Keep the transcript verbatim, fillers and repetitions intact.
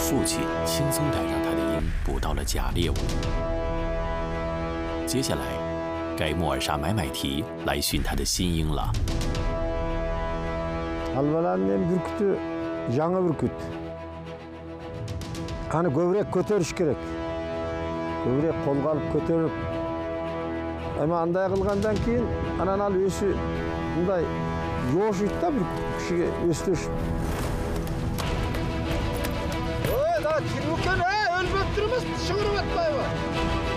父亲轻松地让他的鹰捕到了假猎物。接下来，该莫尔莎买买提来寻他的新鹰了。 Албаланын бүркүтү жаңы бүркүт. Аны көбүрөөк көтөрүш керек. Көбүрөөк колго алып көтөрүп. Эми андай кылгандан кийин анан ал өзү мындай жошуйт да бир кишиге өстөшүп. Ой, да чирүкен, өлбөп турмас, шыңырып атпайбы?